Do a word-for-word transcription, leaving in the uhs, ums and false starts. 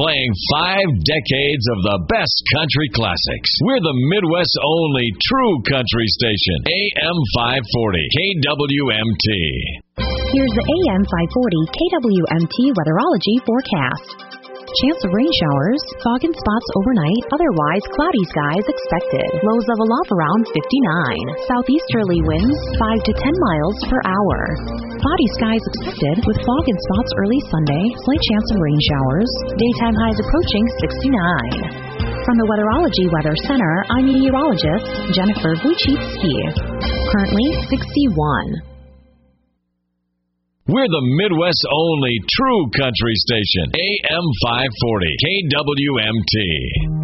playing five decades of the best country classics. We're the Midwest's only true country station. A M five forty K W M T. Here's the A M five forty K W M T weatherology forecast. Chance of rain showers, fog and spots overnight, otherwise cloudy skies expected. Lows level off around fifty-nine. Southeasterly winds five to ten miles per hour. Cloudy skies expected with fog and spots early Sunday, slight chance of rain showers. Daytime highs approaching sixty-nine. From the Weatherology Weather Center, I'm meteorologist Jennifer Wojcicki. Currently sixty-one. We're the Midwest's only true country station. A M five forty K W M T.